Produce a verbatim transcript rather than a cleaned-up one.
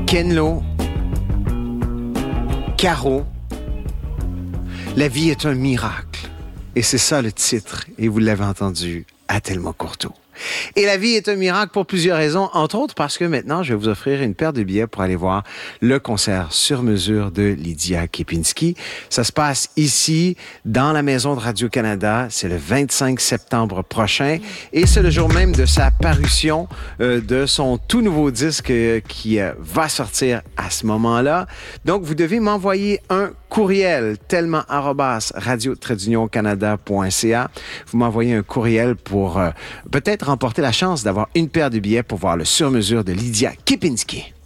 Ken Lo, Caro, la vie est un miracle. Et c'est ça le titre. Et vous l'avez entendu à Thelma Courteau. Et la vie est un miracle pour plusieurs raisons, entre autres parce que maintenant, je vais vous offrir une paire de billets pour aller voir le concert sur mesure de Lydia Kepinski. Ça se passe ici, dans la Maison de Radio-Canada. C'est le vingt-cinq septembre prochain et c'est le jour même de sa parution euh, de son tout nouveau disque euh, qui euh, va sortir à ce moment-là. Donc, vous devez m'envoyer un courriel, tellement arobase radio trait d'union canada point c a. Vous m'envoyez un courriel pour euh, peut-être remporter la chance d'avoir une paire de billets pour voir le sur-mesure de Lydia Kepinski.